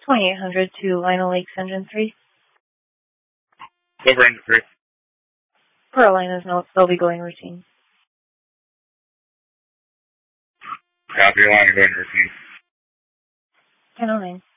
2800 to Lino Lakes Engine 3. Over Engine 3. Carolina's notes, they'll be going routine. Copy, line going routine. 1009.